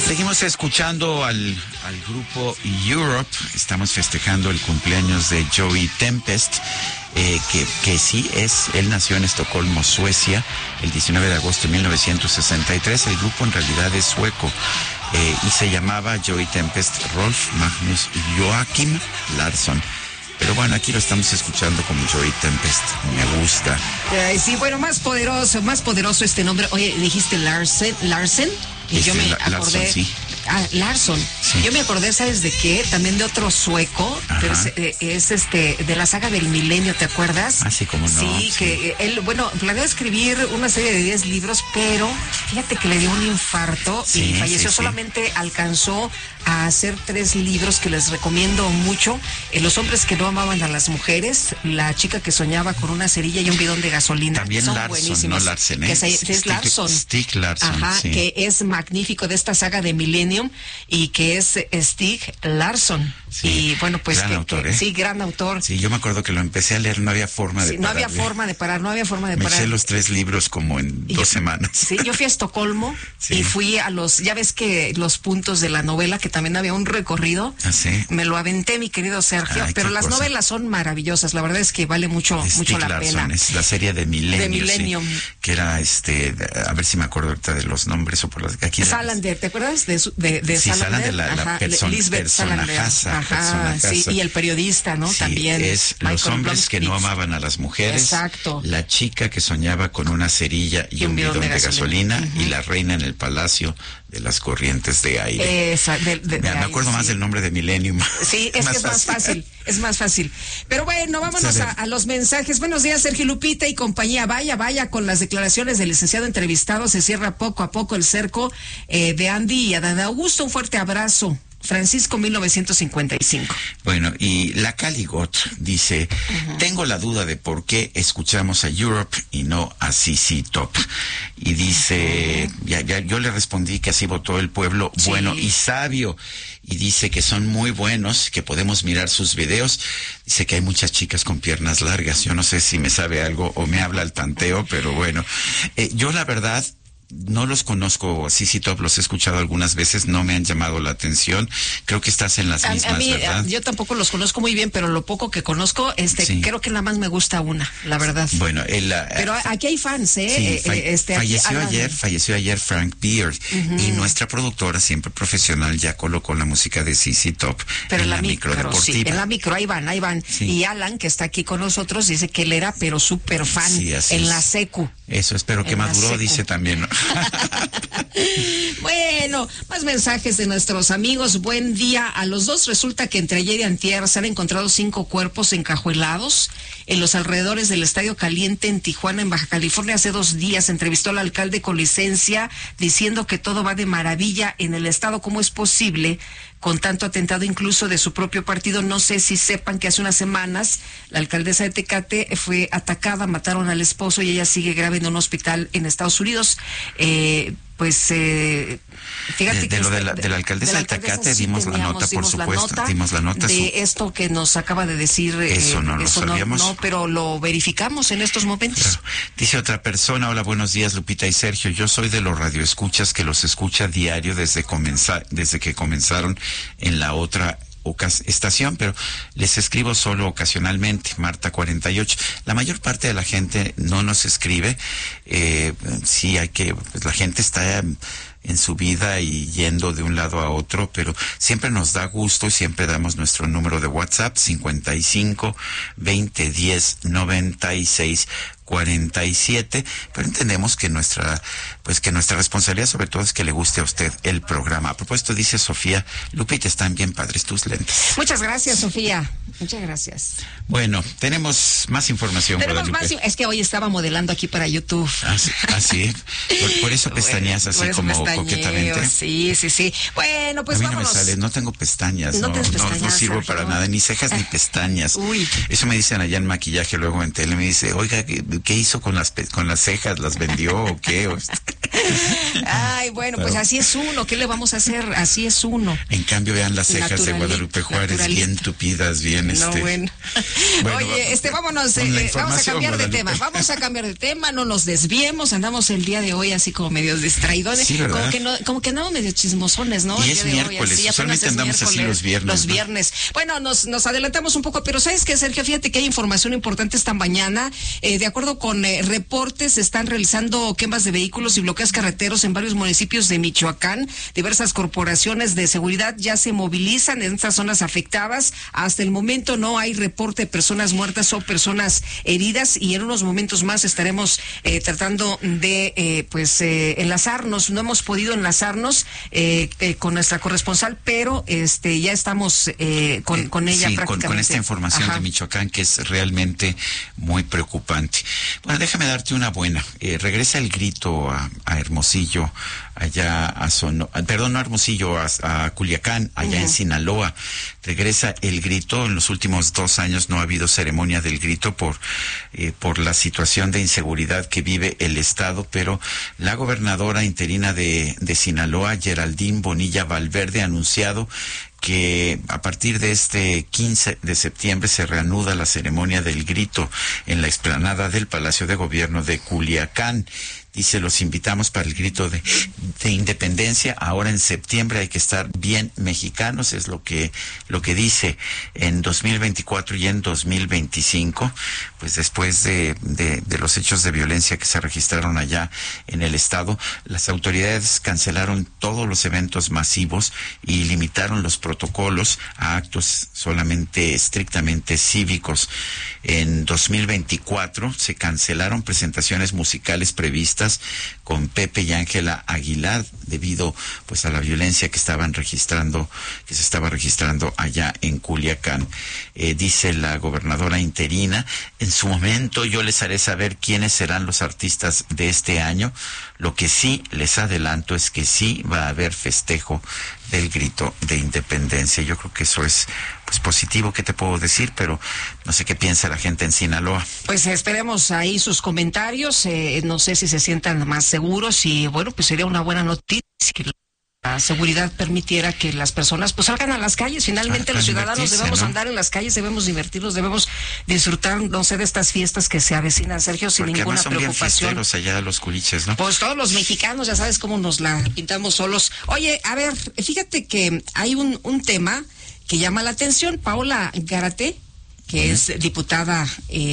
Seguimos escuchando al grupo Europe. Estamos festejando el cumpleaños de Joey Tempest, que sí es, él nació en Estocolmo, Suecia, el 19 de agosto de 1963. El grupo en realidad es sueco y se llamaba Joey Tempest Rolf Magnus Joachim Larsson. Pero bueno, aquí lo estamos escuchando como Joey Tempest. Me gusta. Sí, bueno, más poderoso este nombre. Oye, dijiste Larsen. Y yo me acordé. Larsson, sí. Larsson. Sí. Yo me acordé, ¿sabes de qué? También de otro sueco, pero es de la saga del Milenio, ¿te acuerdas? Ah, sí, cómo no. Sí, que él, bueno, planeó escribir una serie de 10 libros, pero fíjate que le dio un infarto y falleció. Solamente alcanzó a hacer 3 libros que les recomiendo mucho. Los hombres que no amaban a las mujeres, La chica que soñaba con una cerilla y un bidón de gasolina. También son Larsson, buenísimos. No Larsen, es Larsson. Stieg Larsson. Ajá, sí. Que es magnífico, de esta saga de Millennium, y que es Stieg Larsson. Sí, y bueno, pues gran autor, ¿eh? Sí, gran autor. Sí, yo me acuerdo que lo empecé a leer, no había forma de parar. No había forma de parar. Me eché los 3 libros como en 2 semanas. Sí, yo fui a Estocolmo y fui a ya ves que los puntos de la novela, que también había un recorrido. ¿Ah, sí? Me lo aventé, mi querido Sergio. Pero las novelas son maravillosas, la verdad es que vale mucho la pena. Es la serie de Millennium. Sí, que era a ver si me acuerdo ahorita de los nombres o por las que aquí. Salander, ¿te acuerdas de Salander? La Lisbeth Salander. Sí, y el periodista, ¿no? Sí, también. Es Los hombres que no amaban a las mujeres. Exacto. La chica que soñaba con una cerilla y un bidón de gasolina. Y la reina en el palacio de las corrientes de aire. Me acuerdo más del nombre de Millennium. Sí, es que es más fácil. Es más fácil. Pero bueno, vámonos a los mensajes. Buenos días, Sergio Lupita y compañía. Vaya, con las declaraciones del licenciado entrevistado se cierra poco a poco el cerco de Andy y Adán Augusto. Un fuerte abrazo. Francisco, 1955. Bueno, y la Caligot dice, tengo la duda de por qué escuchamos a Europe y no a CC Top. Y dice, yo le respondí que así votó el pueblo bueno y sabio. Y dice que son muy buenos, que podemos mirar sus videos. Dice que hay muchas chicas con piernas largas. Yo no sé si me sabe algo o me habla al tanteo, pero bueno. Yo la verdad no los conozco, CC Top, los he escuchado algunas veces, no me han llamado la atención. Creo que estás en las mismas, ¿verdad? Yo tampoco los conozco muy bien, pero lo poco que conozco, creo que nada más me gusta una, la verdad. Bueno, pero aquí hay fans, ¿eh? Falleció ayer Frank Beard, y nuestra productora, siempre profesional, ya colocó la música de CC Top en la micro deportiva. Sí, en la micro, ahí van. Sí. Y Alan, que está aquí con nosotros, dice que él era, pero súper fan, en la secu. Eso, espero que maduró, dice también, ¿no? Bueno, más mensajes de nuestros amigos. Buen día. A los dos resulta que entre ayer y antier se han encontrado 5 cuerpos encajuelados en los alrededores del Estadio Caliente en Tijuana, en Baja California. Hace 2 días entrevistó al alcalde con licencia diciendo que todo va de maravilla en el estado. ¿Cómo es posible con tanto atentado incluso de su propio partido? No sé si sepan que hace unas semanas la alcaldesa de Tecate fue atacada, mataron al esposo y ella sigue grave en un hospital en Estados Unidos. Fíjate que de la alcaldesa de Tecate dimos la nota, por supuesto, dimos la nota de esto que nos acaba de decir. Eso no lo sabíamos. No, pero lo verificamos en estos momentos. Claro. Dice otra persona: hola, buenos días, Lupita y Sergio. Yo soy de los radioescuchas que los escucha diario desde que comenzaron en la otra estación, pero les escribo solo ocasionalmente. Marta 48. La mayor parte de la gente no nos escribe. La gente está en su vida y yendo de un lado a otro, pero siempre nos da gusto y siempre damos nuestro número de WhatsApp 55 20 10 96 47, pero entendemos que nuestra responsabilidad sobre todo es que le guste a usted el programa. A propósito, dice Sofía, Lupita, están bien padres tus lentes. Muchas gracias, Sofía. Muchas gracias. Bueno, tenemos más información. Es que hoy estaba modelando aquí para YouTube. Sí. Por eso pestañeas así como coquetamente. Sí. Bueno, pues a mí vámonos. No me sale, no tengo pestañas. No sirvo Sergio para nada, ni cejas ni pestañas. Uy. Eso me dicen allá en maquillaje, luego en tele me dice, oiga, ¿qué hizo con las cejas? ¿Las vendió o qué? Ay, bueno, pues así es uno. ¿Qué le vamos a hacer? Así es uno. En cambio, vean las cejas de Guadalupe Juárez, bien tupidas, bien bueno. Oye, vámonos, vamos a cambiar de tema. Vamos a cambiar de tema, no nos desviemos. Andamos el día de hoy así como medio distraídones. Sí, ¿verdad? Como que andamos medio chismosones, ¿no? Y es miércoles, usualmente andamos así los viernes. Los viernes. Bueno, nos adelantamos un poco, pero ¿sabes qué, Sergio? Fíjate que hay información importante esta mañana. De acuerdo con reportes, se están realizando quemas de vehículos y bloqueos carreteros en varios municipios de Michoacán. Diversas corporaciones de seguridad ya se movilizan en estas zonas afectadas. Hasta el momento no hay reporte de personas muertas o personas heridas, y en unos momentos más estaremos tratando de enlazarnos. No hemos podido enlazarnos con nuestra corresponsal, pero ya estamos con ella prácticamente. Con esta información de Michoacán, que es realmente muy preocupante. Bueno, déjame darte una buena. Regresa el grito a Hermosillo, allá a no a Hermosillo, a Culiacán, allá en Sinaloa. Regresa el grito. En los últimos 2 años no ha habido ceremonia del grito por la situación de inseguridad que vive el estado, pero la gobernadora interina de Sinaloa, Geraldine Bonilla Valverde, ha anunciado que a partir de este 15 de septiembre se reanuda la ceremonia del grito en la explanada del Palacio de Gobierno de Culiacán. Dice, los invitamos para el grito de independencia. Ahora en septiembre hay que estar bien mexicanos, es lo que dice. En 2024 y en 2025, pues después de los hechos de violencia que se registraron allá en el estado, las autoridades cancelaron todos los eventos masivos y limitaron los protocolos a actos solamente estrictamente cívicos. En 2024 se cancelaron presentaciones musicales previstas con Pepe y Ángela Aguilar debido pues a la violencia que se estaba registrando allá en Culiacán. Dice la gobernadora interina, en su momento yo les haré saber quiénes serán los artistas de este año. Lo que sí les adelanto es que sí va a haber festejo del grito de independencia. Yo creo que eso es pues positivo, ¿qué te puedo decir? Pero no sé qué piensa la gente en Sinaloa. Pues esperemos ahí sus comentarios, no sé si se sientan más seguros, y bueno, pues sería una buena noticia que la seguridad permitiera que las personas pues salgan a las calles. Finalmente los ciudadanos debemos andar en las calles, debemos divertirnos, debemos disfrutar, no sé, de estas fiestas que se avecinan, Sergio, sin porque ninguna son preocupación. Bien allá los culiches, ¿no? Pues todos los mexicanos, ya sabes cómo nos la pintamos solos. Oye, a ver, fíjate que hay un tema que llama la atención. Paola Gárate, que es diputada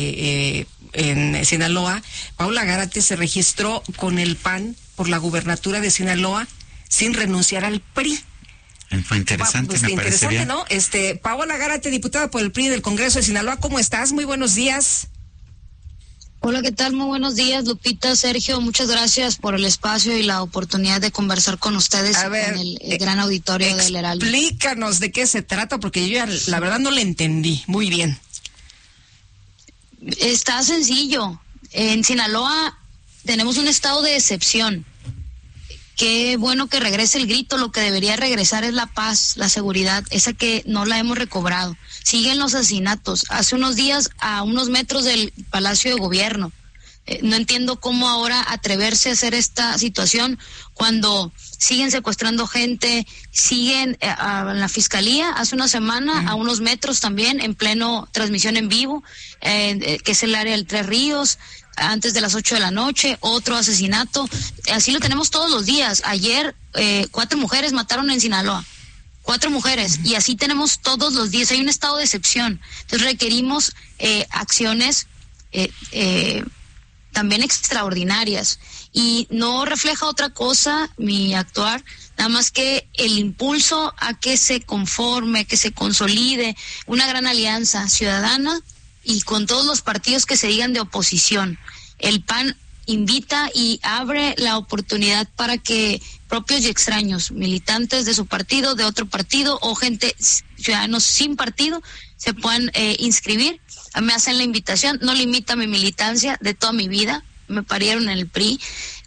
en Sinaloa. Paola Gárate se registró con el PAN por la gubernatura de Sinaloa sin renunciar al PRI. Fue interesante, pues me parece bien. ¿No? Paola Gárate, diputada por el PRI del Congreso de Sinaloa, ¿cómo estás? Muy buenos días. Hola, ¿qué tal? Muy buenos días, Lupita, Sergio, muchas gracias por el espacio y la oportunidad de conversar con ustedes, con el gran auditorio del Heraldo. Explícanos de qué se trata, porque yo ya, la verdad, no le entendí muy bien. Está sencillo. En Sinaloa tenemos un estado de excepción. Qué bueno que regrese el grito. Lo que debería regresar es la paz, la seguridad, esa que no la hemos recobrado. Siguen los asesinatos. Hace unos días, a unos metros del Palacio de Gobierno. No entiendo cómo ahora atreverse a hacer esta situación cuando siguen secuestrando gente, siguen a la fiscalía hace una semana, a unos metros también, en pleno transmisión en vivo, que es el área del Tres Ríos, antes de las 8 de la noche, otro asesinato. Así lo tenemos todos los días. Ayer 4 mujeres mataron en Sinaloa. 4 mujeres, y así tenemos todos los días. Hay un estado de excepción. Entonces requerimos acciones también extraordinarias, y no refleja otra cosa mi actuar, nada más que el impulso a que se conforme, que se consolide una gran alianza ciudadana y con todos los partidos que se digan de oposición. El PAN invita y abre la oportunidad para que propios y extraños, militantes de su partido, de otro partido o gente, ciudadanos sin partido, se puedan inscribir. Me hacen la invitación, no limita mi militancia de toda mi vida, me parieron en el PRI,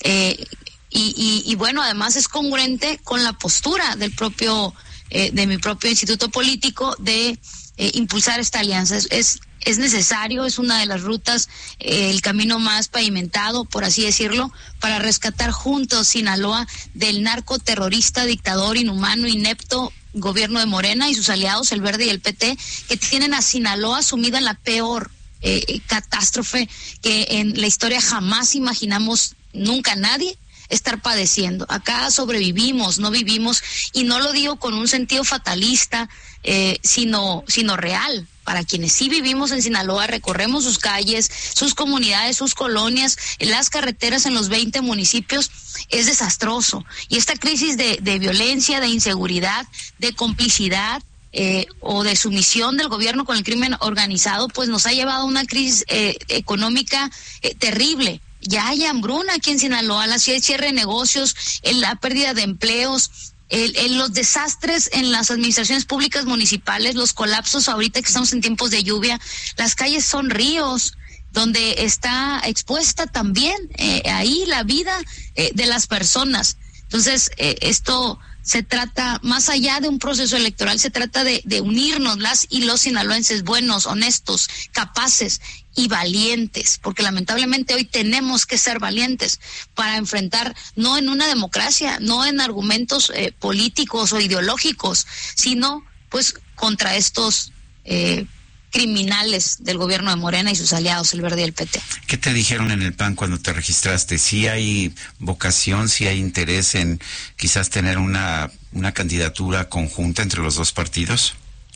y bueno, además es congruente con la postura del propio, de mi propio instituto político de impulsar esta alianza. Es es necesario, es una de las rutas, el camino más pavimentado, por así decirlo, para rescatar juntos Sinaloa del narcoterrorista, dictador, inhumano, inepto gobierno de Morena y sus aliados, el Verde y el PT, que tienen a Sinaloa sumida en la peor catástrofe que en la historia jamás imaginamos nunca nadie estar padeciendo. Acá sobrevivimos, no vivimos, y no lo digo con un sentido fatalista, sino real. Para quienes sí vivimos en Sinaloa, recorremos sus calles, sus comunidades, sus colonias, las carreteras en los 20 municipios, es desastroso. Y esta crisis de violencia, de inseguridad, de complicidad, o de sumisión del gobierno con el crimen organizado, pues nos ha llevado a una crisis económica terrible. Ya hay hambruna aquí en Sinaloa, la cierre de negocios, la pérdida de empleos, los desastres en las administraciones públicas municipales, los colapsos ahorita que estamos en tiempos de lluvia. Las calles son ríos donde está expuesta también ahí la vida de las personas. Entonces, esto se trata, más allá de un proceso electoral, se trata de unirnos las y los sinaloenses buenos, honestos, capaces y valientes, porque lamentablemente hoy tenemos que ser valientes para enfrentar, no en una democracia, no en argumentos políticos o ideológicos, sino pues contra estos criminales del gobierno de Morena y sus aliados, el Verde y el PT. ¿Qué te dijeron en el PAN cuando te registraste? ¿Sí hay vocación, sí hay interés en quizás tener una candidatura conjunta entre los dos partidos?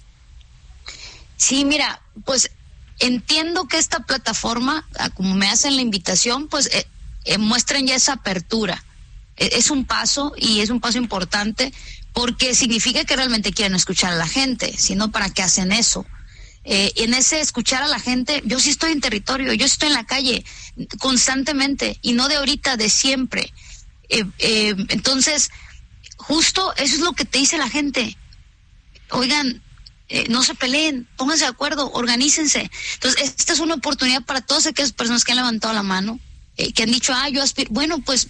Sí, mira, pues entiendo que esta plataforma, como me hacen la invitación, pues muestren ya esa apertura. Es un paso, y es un paso importante, porque significa que realmente quieren escuchar a la gente, si no, ¿para qué hacen eso? En ese escuchar a la gente, yo sí estoy en territorio, yo estoy en la calle constantemente, y no de ahorita, de siempre. Entonces, justo eso es lo que te dice la gente. Oigan, no se peleen, pónganse de acuerdo, organícense. Entonces, esta es una oportunidad para todas aquellas personas que han levantado la mano, que han dicho, yo aspiro, bueno, pues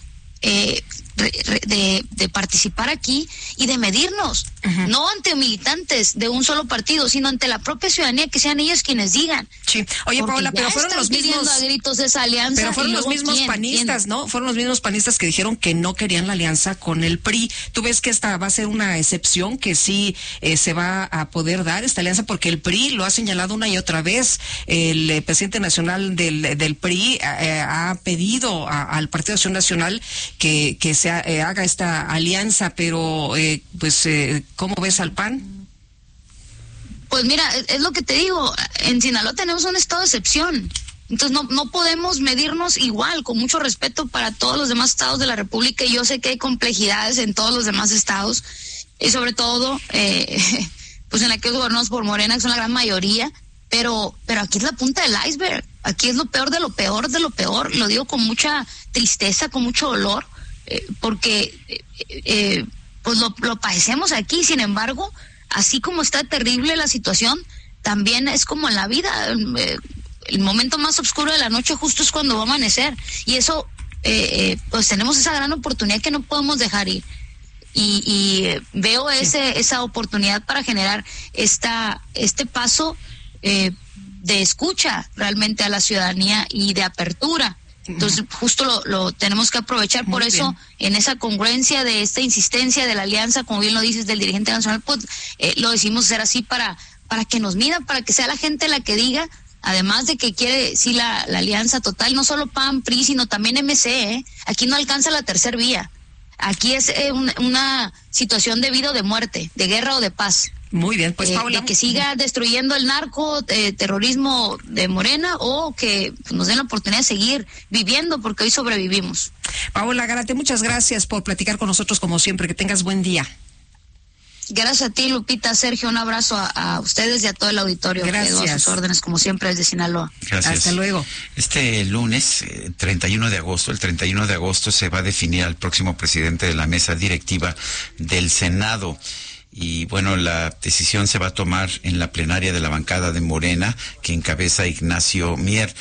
de participar aquí y de medirnos, no ante militantes de un solo partido, sino ante la propia ciudadanía, que sean ellos quienes digan. Sí. Oye, Paola, pero fueron los mismos a gritos esa alianza. Pero fueron los mismos panistas, ¿no? Fueron los mismos panistas que dijeron que no querían la alianza con el PRI. ¿Tú ves que esta va a ser una excepción, que sí se va a poder dar esta alianza? Porque el PRI lo ha señalado una y otra vez. El presidente nacional del PRI ha pedido al Partido Acción Nacional que se haga esta alianza, pero ¿cómo ves al PAN? Pues mira, es lo que te digo, en Sinaloa tenemos un estado de excepción, entonces no podemos medirnos igual, con mucho respeto para todos los demás estados de la República, y yo sé que hay complejidades en todos los demás estados, y sobre todo pues en aquellos gobernados por Morena, que son la gran mayoría, pero aquí es la punta del iceberg, aquí es lo peor de lo peor de lo peor, lo digo con mucha tristeza, con mucho dolor, porque pues lo padecemos aquí. Sin embargo, así como está terrible la situación, también es como en la vida, el momento más oscuro de la noche justo es cuando va a amanecer, y eso pues tenemos esa gran oportunidad que no podemos dejar ir, y veo esa oportunidad para generar este paso de escucha realmente a la ciudadanía y de apertura. Entonces justo lo tenemos que aprovechar. Por eso, en esa congruencia de esta insistencia de la alianza, como bien lo dices, del dirigente nacional, pues lo decimos hacer así para que nos midan, para que sea la gente la que diga, además de que quiere sí la alianza total, no solo PAN, PRI, sino también MC. Aquí no alcanza la tercer vía, aquí es una situación de vida o de muerte, de guerra o de paz. Muy bien, pues Paola, de que siga destruyendo el terrorismo de Morena, o que nos den la oportunidad de seguir viviendo, porque hoy sobrevivimos. Paola Gárate, muchas gracias por platicar con nosotros como siempre, que tengas buen día. Gracias a ti, Lupita, Sergio, un abrazo a ustedes y a todo el auditorio. Gracias. Quedo a sus órdenes, como siempre, desde Sinaloa. Gracias. Hasta luego. Este lunes, 31 de agosto, se va a definir al próximo presidente de la mesa directiva del Senado. Y bueno, la decisión se va a tomar en la plenaria de la bancada de Morena, que encabeza Ignacio Mier.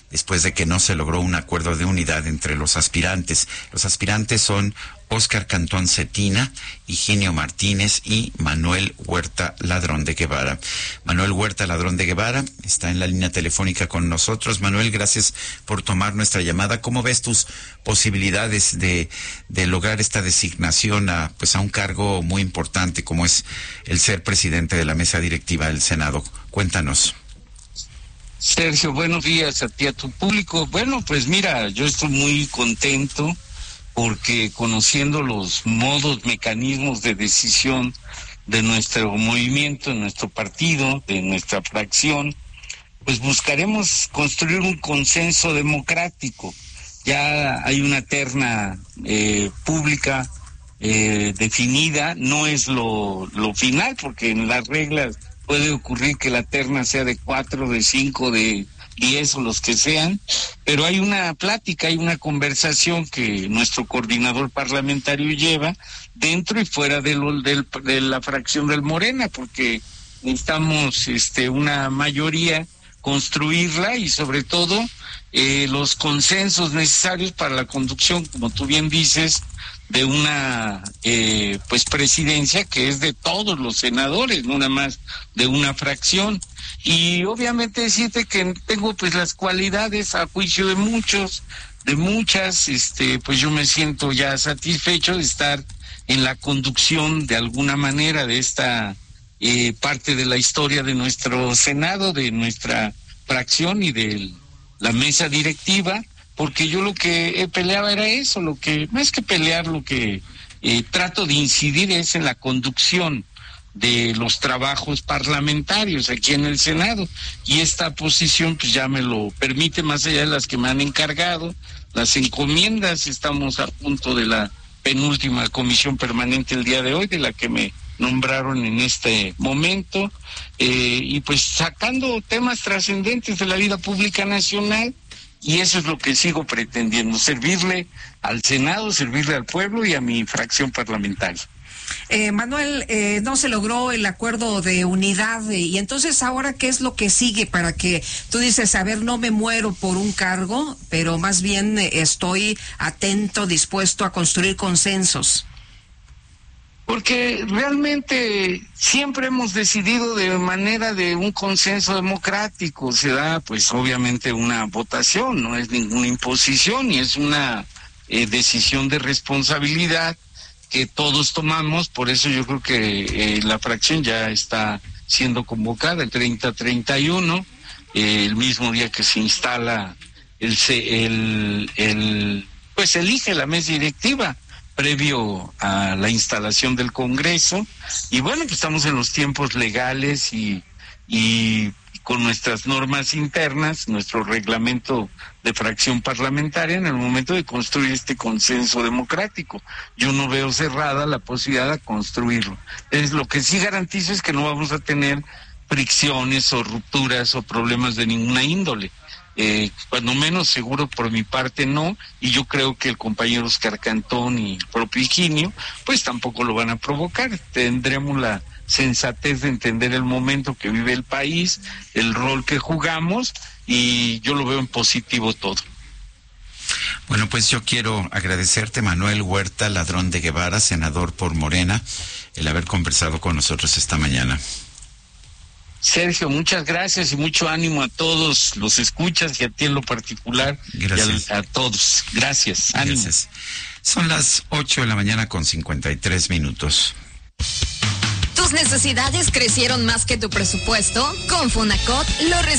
después de que no se logró un acuerdo de unidad entre los aspirantes. Los aspirantes son Óscar Cantón Cetina, Higinio Martínez y Manuel Huerta Ladrón de Guevara. Manuel Huerta Ladrón de Guevara está en la línea telefónica con nosotros. Manuel, gracias por tomar nuestra llamada. ¿Cómo ves tus posibilidades de lograr esta designación a un cargo muy importante como es el ser presidente de la mesa directiva del Senado? Cuéntanos. Sergio, buenos días a ti, a tu público. Bueno, pues mira, yo estoy muy contento porque conociendo los modos, mecanismos de decisión de nuestro movimiento, de nuestro partido, de nuestra fracción, pues buscaremos construir un consenso democrático. Ya hay una terna pública definida, no es lo final, porque en las reglas puede ocurrir que la terna sea de 4, de 5, de 10 o los que sean, pero hay una plática, hay una conversación que nuestro coordinador parlamentario lleva dentro y fuera de la fracción del Morena, porque necesitamos una mayoría, construirla y sobre todo los consensos necesarios para la conducción, como tú bien dices, de una presidencia que es de todos los senadores, no nada más de una fracción. Y obviamente decirte que tengo pues las cualidades a juicio de muchas, pues yo me siento ya satisfecho de estar en la conducción de alguna manera de esta parte de la historia de nuestro Senado, de nuestra fracción y de la mesa directiva, porque yo lo que peleaba era eso, lo que más que pelear, lo que trato de incidir es en la conducción de los trabajos parlamentarios aquí en el Senado, y esta posición pues ya me lo permite, más allá de las que me han encargado, las encomiendas. Estamos a punto de la penúltima comisión permanente el día de hoy, de la que me nombraron en este momento, y pues sacando temas trascendentes de la vida pública nacional, y eso es lo que sigo pretendiendo, servirle al Senado, servirle al pueblo y a mi fracción parlamentaria. Manuel, no se logró el acuerdo de unidad, y entonces ahora ¿qué es lo que sigue para que tú dices, a ver, no me muero por un cargo, pero más bien estoy atento, dispuesto a construir consensos? Porque realmente siempre hemos decidido de manera de un consenso democrático. Se da pues obviamente una votación, no es ninguna imposición y es una decisión de responsabilidad que todos tomamos. Por eso yo creo que la fracción ya está siendo convocada el 30-31, el mismo día que se instala pues elige la mesa directiva previo a la instalación del Congreso. Y bueno, pues estamos en los tiempos legales y con nuestras normas internas, nuestro reglamento de fracción parlamentaria, en el momento de construir este consenso democrático. Yo no veo cerrada la posibilidad de construirlo. Lo que sí garantizo es que no vamos a tener fricciones o rupturas o problemas de ninguna índole. Cuando menos seguro por mi parte no, y yo creo que el compañero Óscar Cantón y el propio Higinio pues tampoco lo van a provocar. Tendremos la sensatez de entender el momento que vive el país, el rol que jugamos, y yo lo veo en positivo todo. Bueno, pues yo quiero agradecerte, Manuel Huerta Ladrón de Guevara, senador por Morena, el haber conversado con nosotros esta mañana. Sergio, muchas gracias y mucho ánimo a todos los escuchas y a ti en lo particular. Gracias. Y a todos. Gracias. Ánimo. Gracias. Son las 8:53 a.m. ¿Tus necesidades crecieron más que tu presupuesto? Con Funacot lo